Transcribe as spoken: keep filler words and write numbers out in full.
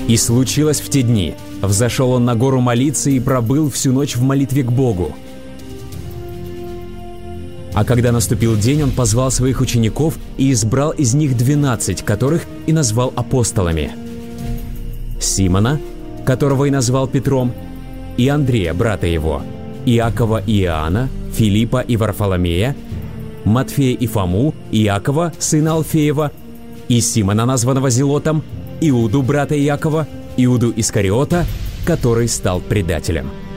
И случилось в те дни. Взошел он на гору молиться и пробыл всю ночь в молитве к Богу. А когда наступил день, он позвал своих учеников и избрал из них двенадцать, которых и назвал апостолами. Симона, которого и назвал Петром, и Андрея, брата его, Иакова и Иоанна, Филиппа и Варфоломея, Матфея и Фому, Иакова, сына Алфеева, и Симона, названного Зелотом, Иуду, брата Иакова, Иуду Искариота, который стал предателем.